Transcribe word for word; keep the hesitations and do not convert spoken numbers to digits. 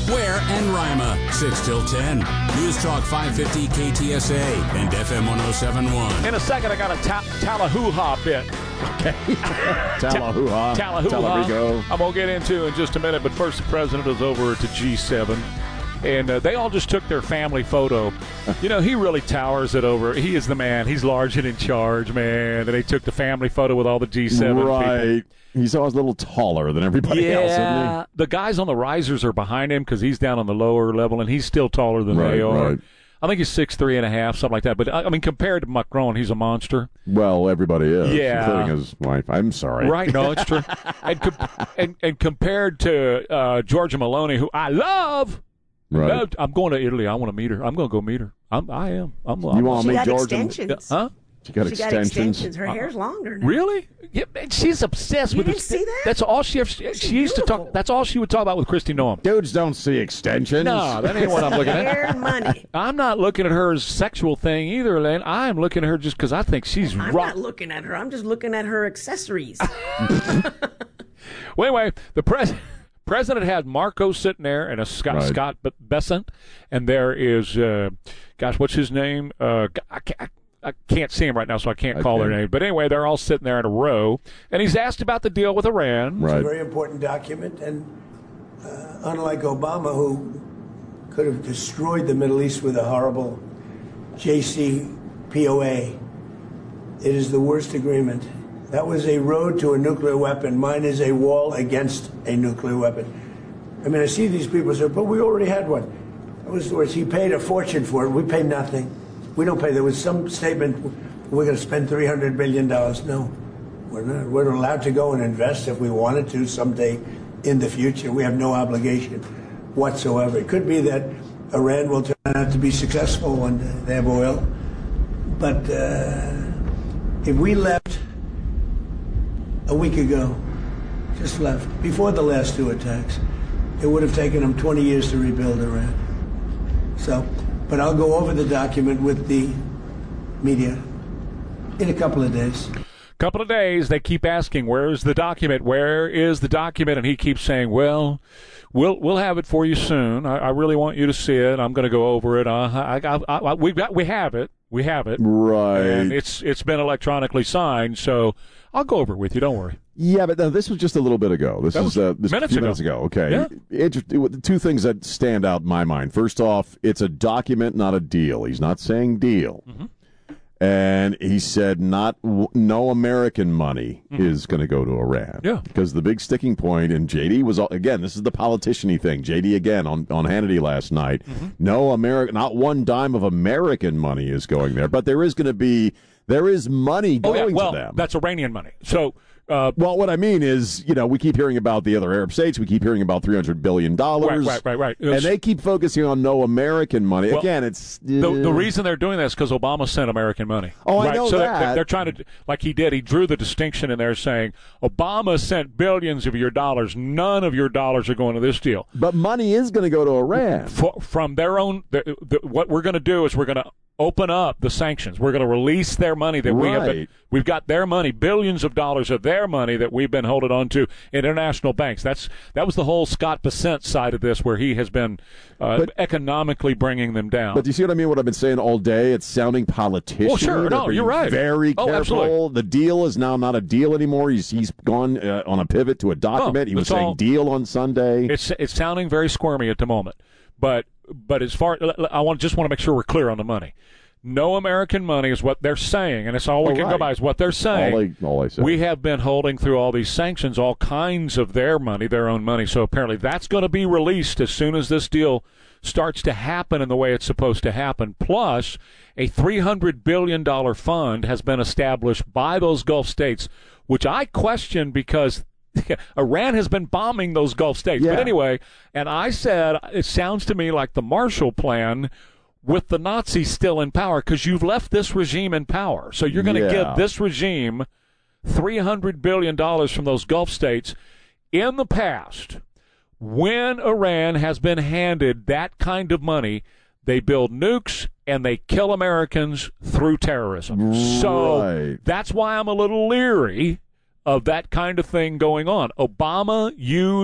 Ware and Rima, six till ten. News Talk five fifty K T S A and F M one oh seven point one. In a second, I got a ta- Tallahassee bit. Okay. Tallahassee. Tallahassee. Tallarico. I'm going to get into in just a minute, but first the president is over at the G seven. And uh, they all just took their family photo. You know, he really towers it over. He is the man. He's large and in charge, man. And they took the family photo with all the G seven right. people. He's always a little taller than everybody yeah. else, isn't he? The guys on the risers are behind him because he's down on the lower level, and he's still taller than right, they are. Right. I think he's six three and a half, something like that. But, I mean, compared to Macron, he's a monster. Well, everybody is, yeah. including his wife. I'm sorry. Right, no, it's true. and, com- and, and compared to uh, Giorgia Meloni, who I love, right. loved, I'm going to Italy. I want to meet her. I'm going to go meet her. I'm, I am. I'm, you I'm, want she to meet got Georgia? extensions. Huh? She got she extensions. got extensions. Her hair's longer now. Really? Yeah, man, she's obsessed You with didn't this. see that? That's all she. She She's used to talk. beautiful. That's all she would talk about with Kristi Noem. Dudes don't see extensions. No, that ain't what I'm looking at. Hair and money. I'm not looking at her as a sexual thing either, Lynn. I'm looking at her just because I think she's I'm rock. not looking at her. I'm just looking at her accessories. Well, anyway, the pres- president had Marco sitting there and a Scott, Right. Scott B- Bessent, and there is, uh, gosh, what's his name? Uh, I, can't, I can't see him right now, so I can't call their Okay. name. But anyway, they're all sitting there in a row, and he's asked about the deal with Iran. Right. It's a very important document, and uh, unlike Obama, who could have destroyed the Middle East with a horrible J C P O A, it is the worst agreement. That was a road to a nuclear weapon. Mine is a wall against a nuclear weapon. I mean, I see these people say, but we already had one. That was the worst. He paid a fortune for it. We paid nothing. We don't pay. There was some statement, we're going to spend three hundred billion dollars. No, we're not. We're allowed to go and invest if we wanted to someday in the future. We have no obligation whatsoever. It could be that Iran will turn out to be successful when they have oil. But uh, if we left a week ago, just left, before the last two attacks, it would have taken them twenty years to rebuild Iran. So, but I'll go over the document with the media in a couple of days. Couple of days, they keep asking, "Where's the document? Where is the document?" And he keeps saying, "Well, we'll we'll have it for you soon. I, I really want you to see it. I'm going to go over it. Uh, I, I, I, I, we got we have it. We have it. Right. And it's it's been electronically signed. So I'll go over it with you. Don't worry." Yeah, but no, this was just a little bit ago. This That is was uh, this minutes few ago. minutes ago. Okay. Yeah. Inter- the two things that stand out in my mind. First off, it's a document, not a deal. He's not saying deal. Mm-hmm. And he said not no American money mm-hmm. is going to go to Iran. Yeah. Because the big sticking point, and J D was, all, again, this is the politician-y thing. J D again on, on Hannity last night. Mm-hmm. No American, not one dime of American money is going there. But there is going to be, there is money Oh going yeah, well, to them. that's Iranian money. So. Uh, Well, what I mean is, you know, we keep hearing about the other Arab states. We keep hearing about three hundred billion dollars. Right, right, right, right. And they keep focusing on no American money. Well, Again, it's... The, the reason they're doing that is because Obama sent American money. Oh, I right? know so that. They're, they're trying to, like he did, he drew the distinction in there saying, Obama sent billions of your dollars. None of your dollars are going to this deal. But money is going to go to Iran. For, from their own... The, the, what we're going to do is we're going to open up the sanctions. We're going to release their money that we have been, Right. we've got their money, billions of dollars of their money that we've been holding on to in international banks. That's that was the whole Scott Bessent side of this, where he has been uh, But- economically bringing them down. But do you see what I mean? What I've been saying all day? It's sounding politician. Well, sure. No, you're right. Very Oh, careful. absolutely. The deal is now not a deal anymore. He's he's gone uh, on a pivot to a document. Oh, he was it's saying all- deal on Sunday. It's it's sounding very squirmy at the moment, but but as far I want just want to make sure we're clear on the money. No American money is what they're saying, and it's all we Oh, can right. go by is what they're saying. All I, all I said. We have been holding through all these sanctions, all kinds of their money, their own money. So apparently that's going to be released as soon as this deal starts to happen in the way it's supposed to happen. Plus, a three hundred billion dollars fund has been established by those Gulf states, which I question because Iran has been bombing those Gulf states. Yeah. But anyway, and I said, it sounds to me like the Marshall Plan with the Nazis still in power, because you've left this regime in power. So you're going to Yeah. give this regime three hundred billion dollars from those Gulf states. In the past, when Iran has been handed that kind of money, they build nukes and they kill Americans through terrorism. So Right. that's why I'm a little leery of that kind of thing going on. Obama used